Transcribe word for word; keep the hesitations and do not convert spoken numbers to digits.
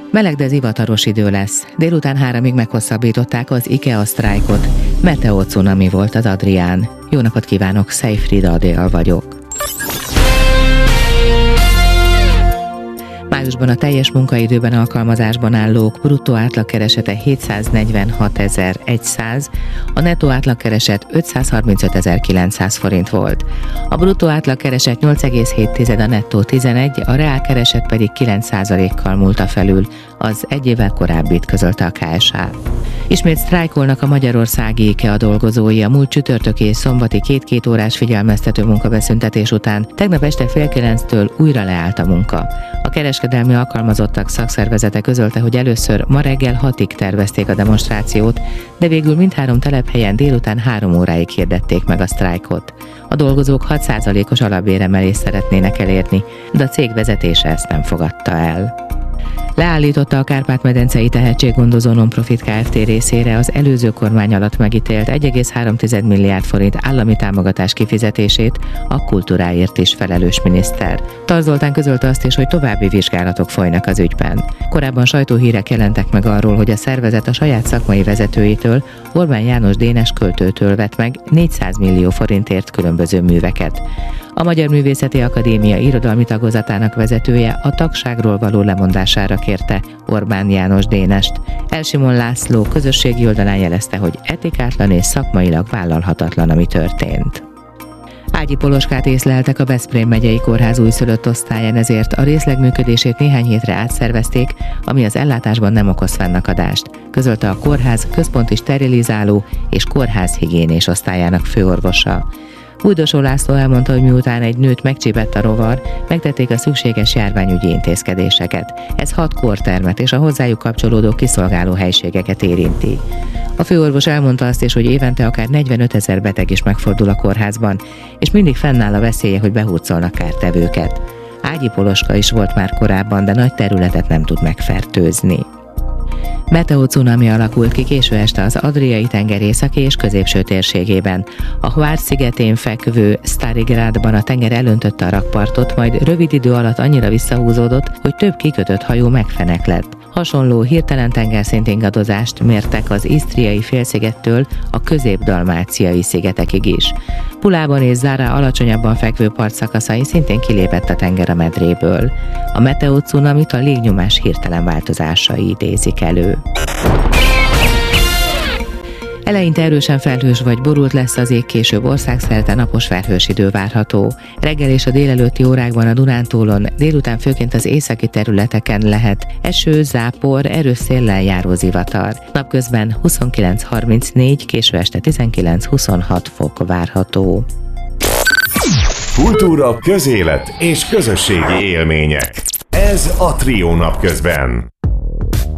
Meleg, de zivataros idő lesz. Délután háromig meghosszabbították az IKEA sztrájkot. Meteocunami volt az Adrián. Jó napot kívánok, Szejfrida Adél vagyok. Májusban a teljes munkaidőben alkalmazásban állók bruttó átlagkeresete hétszáznegyvenhatezer-száz, a nettó átlagkereset ötszázharmincötezer-kilencszáz forint volt. A bruttó átlagkereset nyolc egész hét, a nettó tizenegy, a reálkereset pedig kilenc százalékkal múlta felül, az egy évvel korábbit közölte a ká es há. Ismét sztrájkolnak a magyarországi IKEA dolgozói a múlt csütörtöki és szombati két-két órás figyelmeztető munkabeszüntetés után. Tegnap este fél kilenctől újra leállt a munka. A kereskedelmi alkalmazottak szakszervezete közölte, hogy először ma reggel hatig tervezték a demonstrációt, de végül mindhárom telephelyen délután három óráig hirdették meg a sztrájkot. A dolgozók hat százalékos alapbéremelést szeretnének elérni, de a cég vezetése ezt nem fogadta el. Leállította a Kárpát-medencei Tehetséggondozó Nonprofit Kft. Részére az előző kormány alatt megítélt egy egész három milliárd forint állami támogatás kifizetését a kultúráért is felelős miniszter. Tar Zoltán közölte azt is, hogy további vizsgálatok folynak az ügyben. Korábban sajtóhírek jelentek meg arról, hogy a szervezet a saját szakmai vezetőitől, Orbán János Dénes költőtől vett meg négyszáz millió forintért különböző műveket. A Magyar Művészeti Akadémia irodalmi tagozatának vezetője a tagságról való lemondására kérte Orbán János Dénest. Elsimon László közösségi oldalán jelezte, hogy etikátlan és szakmailag vállalhatatlan, ami történt. Ágyi poloskát észleltek a Veszprém megyei kórház újszülött osztályán, ezért a részleg működését néhány hétre átszervezték, ami az ellátásban nem okoz fennakadást, közölte a kórház központi sterilizáló és kórházhigiénés osztályának főorvosa. Bújdosó László elmondta, hogy miután egy nőt megcsípett a rovar, megtették a szükséges járványügyi intézkedéseket. Ez hat kórtermet és a hozzájuk kapcsolódó kiszolgáló helységeket érinti. A főorvos elmondta azt is, hogy évente akár negyvenöt ezer beteg is megfordul a kórházban, és mindig fennáll a veszélye, hogy behurcolnak kártevőket. Ágyi poloska is volt már korábban, de nagy területet nem tud megfertőzni. Meteocunami alakult ki késő este az Adriai-tenger északi és középső térségében. A Hvar szigetén fekvő Starigrádban a tenger elöntötte a rakpartot, majd rövid idő alatt annyira visszahúzódott, hogy több kikötött hajó megfeneklett. Hasonló hirtelen tengerszint ingadozást mértek az Isztriai félszigettől a közép-dalmáciai szigetekig is. Pulában és Zára alacsonyabban fekvő partszakaszain szintén kilépett a tenger a medréből. A meteocunamit a légnyomás hirtelen változásai idézik elő. Eleinte erősen felhős vagy borult lesz az ég, később országszerte napos felhős idő várható. Reggel és a délelőtti órákban a Dunántúlon, délután főként az északi területeken lehet eső, zápor, erős széllel járó zivatar. Napközben huszonkilenc harmincnégy, késő este tizenkilenc huszonhat fok várható. Kultúra, közélet és közösségi élmények. Ez a Trió napközben.